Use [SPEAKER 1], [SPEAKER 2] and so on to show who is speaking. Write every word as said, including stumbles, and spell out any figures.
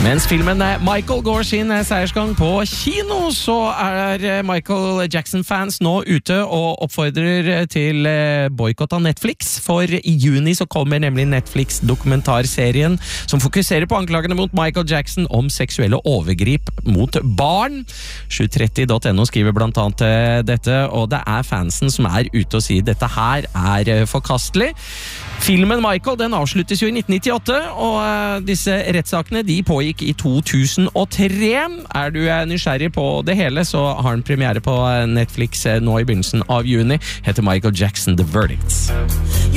[SPEAKER 1] Mens filmen Michael går sin seiersgang på kino, så er Michael Jackson-fans nå ute og oppfordrer til boykott av Netflix, for i juni så kommer nemlig Netflix-dokumentarserien som fokuserer på anklagene mot Michael Jackson om seksuelle overgrip mot barn. sju tretti punktum no skriver blant annet dette, og det er fansen som er ute og sier dette her er forkastelig. Filmen Michael, den avsluttes jo i nitten nittiåtte, og disse rettssakene, de pågikk i to tusen og tre. Er du nysgjerrig på det hele, så har den premiere på Netflix nå i begynnelsen av juni. Heter Michael Jackson The Verdict.